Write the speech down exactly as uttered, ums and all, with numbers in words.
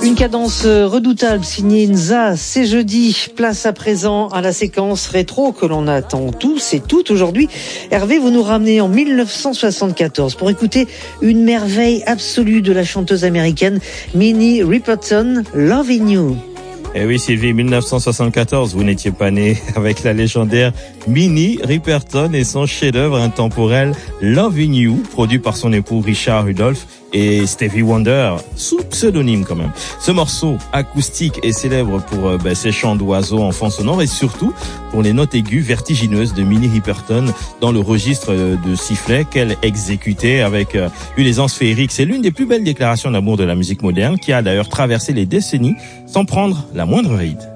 Une cadence redoutable signée Nza, c'est jeudi. Place à présent à la séquence rétro que l'on attend tous et toutes aujourd'hui. Hervé, vous nous ramenez en mille neuf cent soixante-quatorze pour écouter une merveille absolue de la chanteuse américaine Minnie Riperton, Loving You. Eh oui, Sylvie, mille neuf cent soixante-quatorze, vous n'étiez pas né avec la légendaire Minnie Riperton et son chef-d'œuvre intemporel Loving You, produit par son époux Richard Rudolph et Stevie Wonder, sous pseudonyme quand même. Ce morceau acoustique est célèbre pour euh, ben, ses chants d'oiseaux en fond sonore et surtout pour les notes aiguës vertigineuses de Minnie Riperton dans le registre euh, de sifflet qu'elle exécutait avec euh, une aisance féerique. C'est l'une des plus belles déclarations d'amour de la musique moderne qui a d'ailleurs traversé les décennies sans prendre la moindre ride.